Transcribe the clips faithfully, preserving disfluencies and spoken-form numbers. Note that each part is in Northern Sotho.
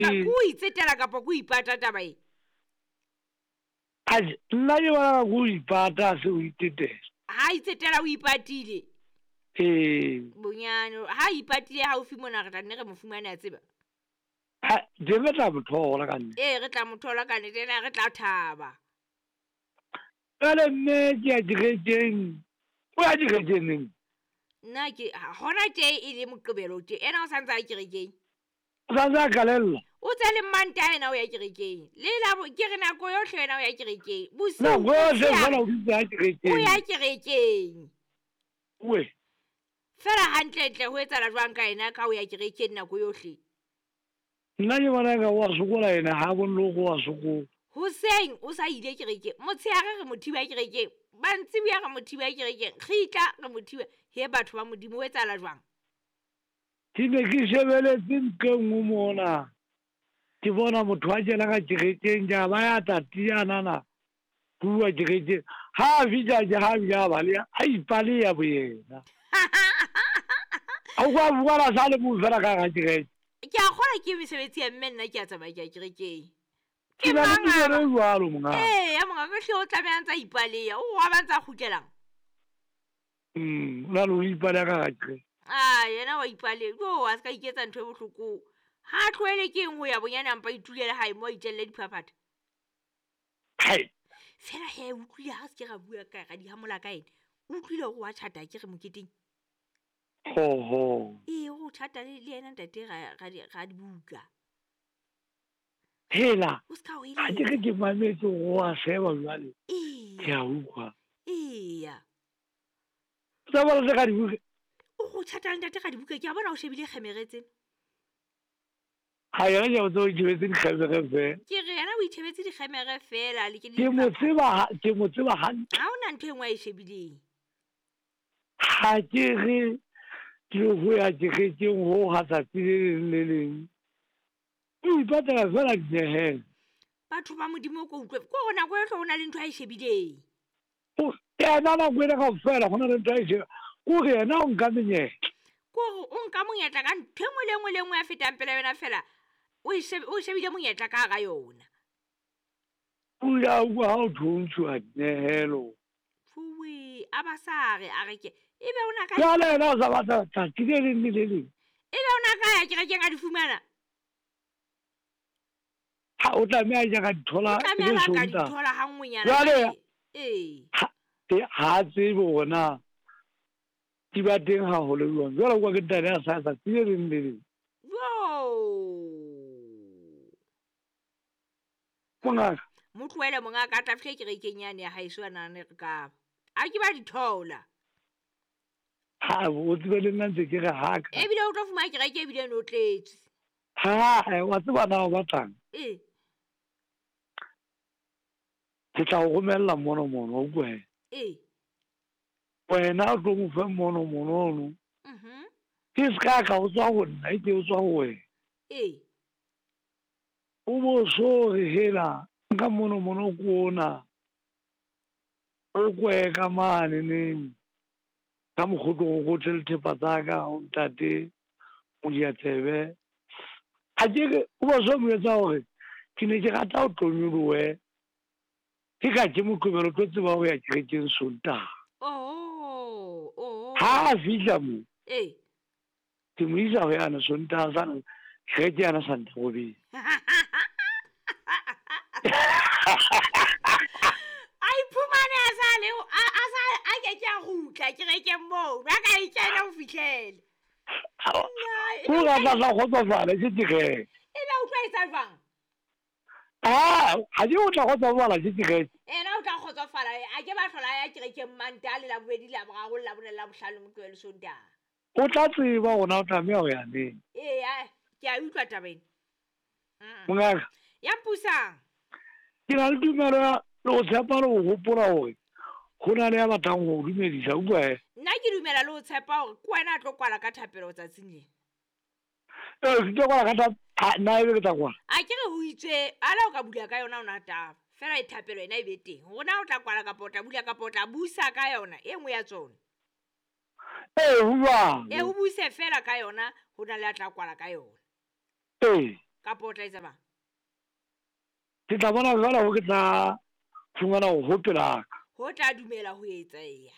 Ku itsetela ka po ku ipata taba e. Ai nna ke ba go ipata se o itsetela. Ha itsetela o ipatile. Eh. Bonyane ha ipatile ha o fi mona re tla nne re mo fumana ya tseba. Ha je re tla mothola ka nne. Eh re tla mothola ka nne tena re tla thaba. Kale mme ke a direteng. O a direteng. Nna ke hona tje e le moqebelo tje ena o santsa a kerekeng. O santsa galella. O tse le manta ena o ya kerekeng. Le la ke re nako yohle ena o ya kerekeng. Busi Na go se bona o ya kerekeng. O ya kerekeng. We. Fela hantle ntle ho etsa la jwang ka ena ka o ya kerekeng nako yohle. Nna ke bona ka wa sokola ena ha bonlo go wa sokola. Hoseng o sa ile kerekeng. Motshehare re mothiba kerekeng. Ba ntsibuya re mothiba kerekeng. Khitla re mothiba. He batho ba modimo o etsa la jwang. Ke ne ke shebeletse nke nngwe mona. Ke bona motho a jela ka kerekeng ja ba ya tatiana na. Bua kerekeng. Ha vija ja ha ya ba le a ipale ya boyena. A kwa bua la sale mo fela ka ga kerekeng. Ke a kgora ke mesebetsi ya mme nna ke a tsamaya ke kerekeng. Ke ba le tsere jwalo monga. Eh ya monga ke hlo tla bya ntsa ipaleya o wa ba ntsa kgutlelang. Mm la lo ipala ka ga. Ah yena wa ipale go a ska iketsa ntwe bohloko. Ha tloele ke eng ho ya bonyana mpa itulela hae mo itelle diphaphatha. Hai. Fela he utlwile ha se ke ga bua ka ga di hamola ka ene. Utlwile go wa chata ke re moketeng. Ho ho. Eh go chata le yena ntate ga ga ga di buka. Hela. Ha ke ke mametse go a sheba jwale. Eh. Ke a utlwa. Iya. Tsa bona se ga di buka. O go chata ntate ga di buka ke a bona o shebile kgemeretse. Ha ya ya o tlo itshebetse di kgemere fe. Ke re yana o itshebetse di kgemere fela le ke di. Ke mo tseba ke mo tseba hantle. Ha ona ntwe engwe e shebileng. Ha ke re ke go ya ke ke ke ho ha sa tsile le leng. O ipatela fela diheng. Batho ba modimo go utlwe ko gona go etlo ona le ntwe a e shebileng. O ya nana go ena ka fela gona le ntwe a e sheba. O re yena o nka menyetla. Ko o nka monyetla ka ntwe engwe le engwe le engwe a fetang pela yona fela. O shebe o shebile monyetla ka ga yona. O ya go ha o thuntshwa nehelo. Fuwe abasare a re ke ebe ona ka. Ya le na za batla tsa ke le le le. Ebe ona ka ya ke re ke ga di fumana. Ha o tla me a ja ka dithola ke le so nta. Dithola ha ngwenyana. Jale. Eh. Ha tse bona. Di ba teng ha ho le jwang. Jwale kwa ke tla ya sa sa ke le le. Wo. Monga Motloele monga ka tla fhle ke re kenyane ya haeso ana ne re ka. A ke ba di thola. Ha o tsebele nna ntse ke re haka. E bile o tlo fuma ke re ke bile no tletse. Ha wa tseba na o batlang. Eh. Ke tla go romella mono mono o bue. Eh. Wena o tlo mo fa mono mono no. Mhm. Ke ska ka o tswa go nna ke o tswa go we. Eh. O bo so re hela nka mono mono kona. O kwe ka mane ne. Ka mo go go go tshel thepa tsa ka o ntate o dia tsebe. A ke o bo so mo etsa hore ke ne ke rata o tlonyolowe. Ke ka ke mo tlobelo tlo tseba go ya kerekeng Sontaga. Oh, oh. Ha fihla mo. Eh. Ke mo isa go yana Sontaga sana. Ke ke yana Santa go be. Ai phumane a sa le a sa a ke ke a gutla ke re ke mo ba ka itšena o fitlhele. Go ga tla sa go tsofala ke tige. Ebe o tla etsa jwang? Ah, ha di o tla go tsofala ke tige. Ena o tla kgotsofala a ke ba hlola ya kerekeng manta le la bobedi la boraro la bone la bohlano Moqebelo Sontaga. O tla tseba gona o tla me go ya neng. Eh a ke a utlwa tabeng. Mongaka. Ya pusang. Ke na le tumelo ya lo tshepa lo gopola hore go na le ya batlang go dumedisa o bua. Nna ke dumela le o tshepa hore ke wena a tlo kwala ka thapelo tsatsing le. Eh ke tlo kwala ka thapelo na e be ke tla kwala. A ke re ho itse ala o ka bula ka yona ona taba. Fela e thapelo ena e be teng. Rona o tla kwala ka pota bula ka pota busa ka yona e nngwe ya tsona. Eh bua. E ho buse fela ka yona ho na le a tla kwala ka yona. Eh ka potla etsa ba ke tla bona jala ho ke tla fumana ho hopelaka ho tla dumela ho etseya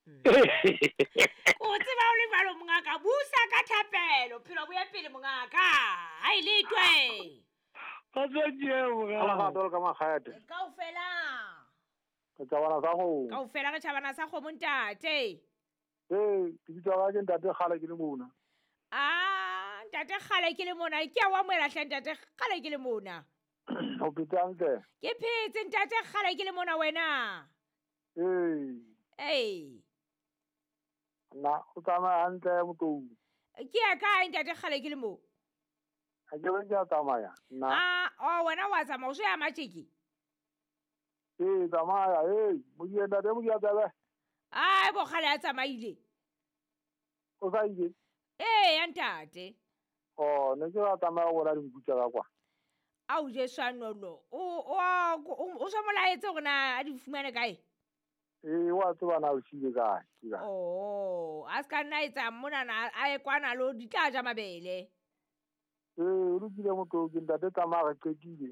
o tseba o le jalo mongaka busa ka thapelo phelo bo ya pele mongaka ha ile twe ka tsejeo Ala ga ga tolo ka magate. kaofela Ka tsabana sa go. kaofela re tšhabana sa kgomo ntate Eh, ke ditwa ga ke ntate gale ke le mona. ah ntate kgale ke le mona ke a wa moela hle ntate kgale ke le mona O pitanke. ke phetse ntate kgale ke le mona wena Eh, ei na o tsamaya hantle motou. ke ya kae ntate kgale ke le mo Ha ke be ke a tsamaya. Na. ah o wena wa tsamaya o so ya matšeki Eh, tsamaya. Eh, mo di ntate mo di a tsebe. ai bo kgale a tsamaile O sa ile. ee ya ntate Oh, ne ke ra tsamaya go la dinkutsa ka kwa. a o je swanolo o o o so molaetse gore na a di fumane kae Eh, wa tseba na o shile kae. Ka. oh a se ka nna etsa monana a e kwana lo di tla ja mabele Eh, o lokile motou ke ntate tsamaya re qetile.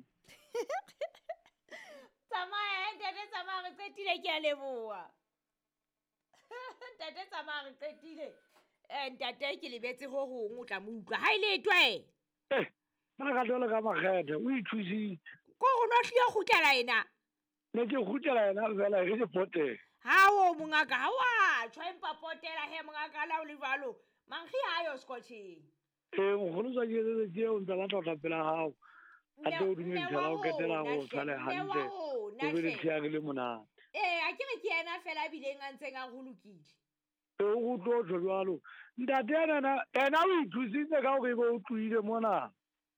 tsamaya ntate tsamaya re qetile ke a leboa ntate tsamaya re qetile um ntate ke lebetse ho hong o tla mo utlwa ha ile twe eh ba ka tolo ka magete o ithusitse ko go no hlile gutlela ena ne ke gutela ena fela ke se pote ha o mongaka ha wa tshwa empa potela he mongaka la o le jalo mankgi ha yo scotching eh mogolo tsa ke le ke o ntse ba tla pela hao a te o dumedisela o ketela go tshwale hantle o be le tlhea ke le monate ee a ke re ke ena fela bileng a ntseng a go lokile e go tlo tlo jalo ntate ena ena o ithusitse ka go go tluile mona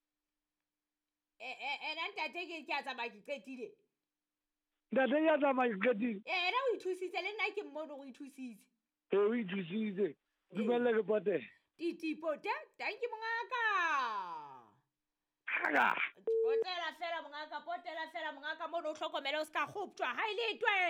ena ntate ke ke a tsamaya ke qetile ntate ya tsamaya ke qetile ee ena o ithusitse le nna ke mmone go ithusitse e o ithusitse dumelle ke pote titipote tanki mongaka aga potela fela mongaka potela fela mongaka mo no hlokomele o ska goptwa ha ile twe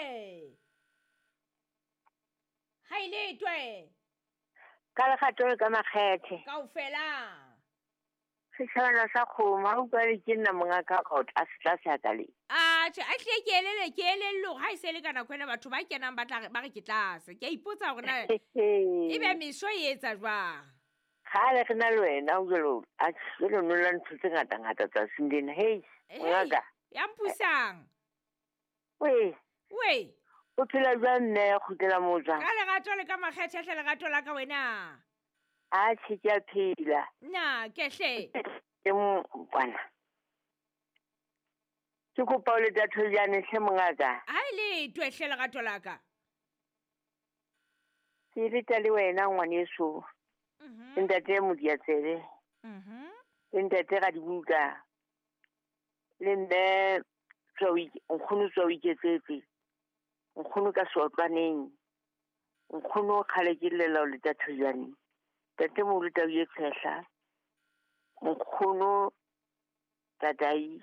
ha ile twe ka le gato ka makgethe kaofela setšhabana sa kgomo ga o ka le ke nna mongaka go tla se tla se akale a tše a tlile ke elele ke elelelo ga e se le ka nako ena batho ba kenang ba tla ba re ke tlase ke a ipotsa gore na e be meso e etsa jwang gale re na le wena o jalo a le lone la ntho tse ngata-ngata tsa sendena hei ngaka ya mpusang we we o phela jwang nne go tlela motsa ka lerato le ka makgethetlhe lerato la ka wena a tšheke a phela na kehle ke mpana ke kopa o le tatho jane tlhe mongaka a e le twehle lerato la ka ke rita le wena ngwaneso le ntate modiatsebe le ntate ga dibuka le nne nkgono tswa o iketsetse nkgono ka seotlwaneng nkgono kgale ke llela o le tatho jane tate mogolo tao ye tshehla nkgono tatai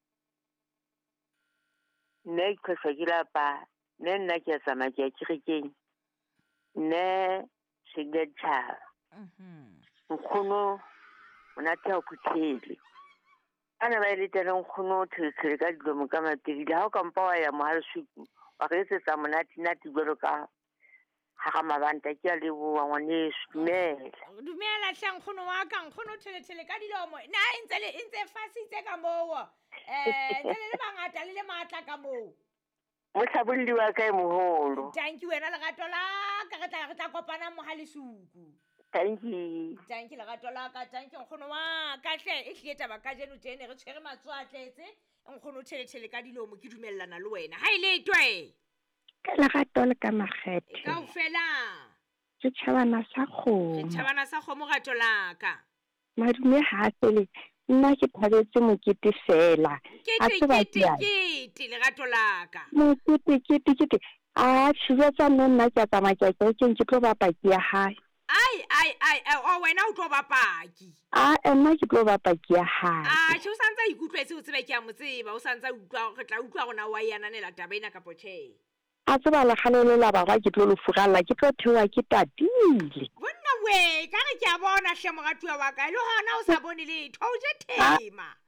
nne ke khwesa ke lapa nne nna ke a tsamaya ke a kerekeng nne segedtšhaba nkgono monate a o phuthele ana ba e le tele nkgono tshele ka dilomo ka mapedile ha o kampa wa ya mohalesoko wa re etsetsa monate-nate jalo ka ga mabanta ke a leboa ngwaneso dumela dumela hle nkgono wa ka nkgono thele-thele ka dilomo na e ntse le e ntse fasitse ka moo um ntse le le bangata le le maatla ka moo mohlabolli wa ka e moholo tanki wena lerato la ka re tla re tla kopana mohalesoko tanki tanki lerato la ka tanki nkgono wa ka hle e hlile taba ka jeno tene re tshwere matso a tletse nkgono thele-thele ka dilomo ke dumellana le wena ha ile twe ka lerato le ka makgethe kaofela setšhabana sa kgomo setšhabana sa kgomo gato la ka madume ha sele nna ke thabetse mokete fela a tseba kete lerato la ka mokete kete kete a tshilo tsa nna nna ke a tsamaya ke a ke ke tlo bapa ke ya hae ai ai ai o wena o tlo bapaki a nna ke tlo bapa ke ya hae a tšhe o sa ntse ikutlwetse o tsebe ke a mo tseba o sa ntse re tla utlwa gona wa yananela taba ena ka potšhe a tseba le gale le la bagwa ke tlo lo fugalla ke tlo thewa ke tatile bonna we ka re ke a bona hle moratuwa wa ka le hona o sa bone letho o je thema